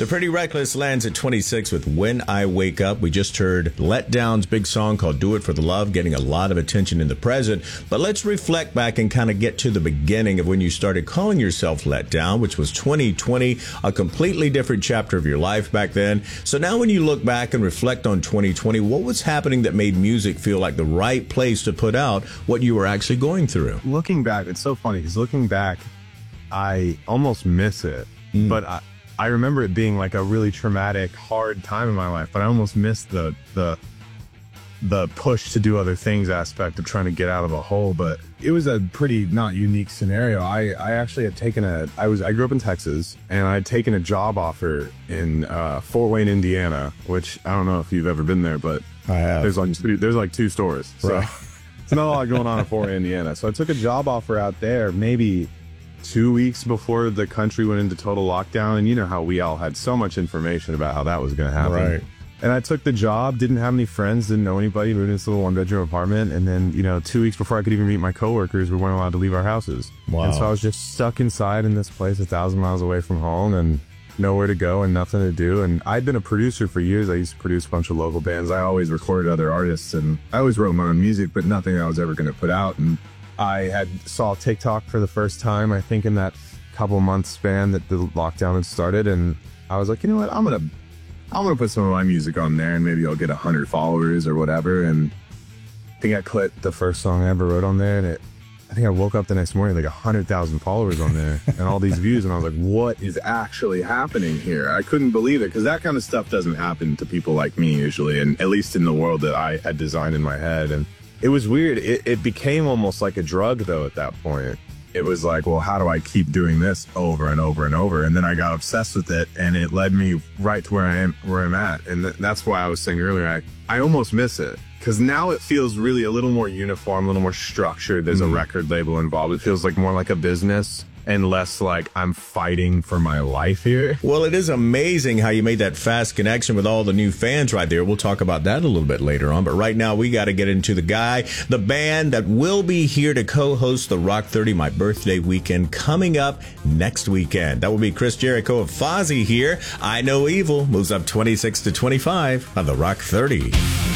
The Pretty Reckless lands at 26 with When I Wake Up. We just heard Let Down's big song called Do It for the Love, getting a lot of attention in the present. But let's reflect back and kind of get to the beginning of when you started calling yourself Let Down, which was 2020, a completely different chapter of your life back then. So now when you look back and reflect on 2020, what was happening that made music feel like the right place to put out what you were actually going through? Looking back, it's so funny because looking back, I almost miss it. But I remember it being like a really traumatic, hard time in my life, but I almost missed the push to do other things aspect of trying to get out of a hole. But it was a pretty not unique scenario. I actually had taken I grew up in Texas, and I'd taken a job offer in Fort Wayne, Indiana, which I don't know if you've ever been there, but I have. There's like two stores. So right. It's not a lot going on in Fort Wayne, Indiana. So I took a job offer out there maybe 2 weeks before the country went into total lockdown. And you know how we all had so much information about how that was going to happen. Right. And I took the job, didn't have any friends, didn't know anybody, moved into this little one-bedroom apartment. And then, 2 weeks before I could even meet my coworkers, we weren't allowed to leave our houses. Wow. And so I was just stuck inside in this place 1,000 miles away from home and nowhere to go and nothing to do. And I'd been a producer for years. I used to produce a bunch of local bands. I always recorded other artists, and I always wrote my own music, but nothing I was ever going to put out. And I saw TikTok for the first time, I think, in that couple month span that the lockdown had started. And I was like, you know what, I'm gonna put some of my music on there and maybe I'll get 100 followers or whatever. And I think I put the first song I ever wrote on there, and I think I woke up the next morning like 100,000 followers on there and all these views. And I was like, what is actually happening here? I couldn't believe it, because that kind of stuff doesn't happen to people like me usually, and at least in the world that I had designed in my head. And it was weird. It became almost like a drug, though, at that point. It was like, well, how do I keep doing this over and over and over? And then I got obsessed with it, and it led me right to where I'm at. And that's why I was saying earlier, I almost miss it, because now it feels really a little more uniform, a little more structured. There's a record label involved. It feels like more like a business and less like I'm fighting for my life here. Well, it is amazing how you made that fast connection with all the new fans right there. We'll talk about that a little bit later on. But right now, we got to get into the guy, the band that will be here to co-host the Rock 30, my birthday weekend, coming up next weekend. That will be Chris Jericho of Fozzy here. I Know Evil moves up 26 to 25 on the Rock 30.